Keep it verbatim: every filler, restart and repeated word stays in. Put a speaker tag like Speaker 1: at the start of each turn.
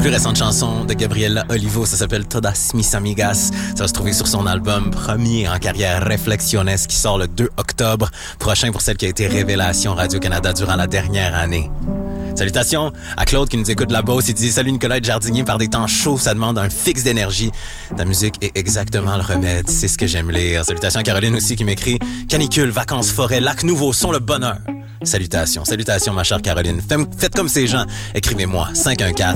Speaker 1: plus récente chanson de Gabriela Olivo, ça s'appelle Todas mis amigas. Ça va se trouver sur son album premier en carrière Reflexiones qui sort le deux octobre prochain pour celle qui a été révélation Radio-Canada durant la dernière année. Salutations à Claude qui nous écoute de la Beauce. Il dit « Salut Nicolas, être jardinier par des temps chauds, ça demande un fixe d'énergie. Ta musique est exactement le remède, c'est ce que j'aime lire. » Salutations à Caroline aussi qui m'écrit « Canicule, vacances, forêt, lac nouveau sont le bonheur. » Salutations, salutations ma chère Caroline. Faites comme ces gens, écrivez-moi cinq un quatre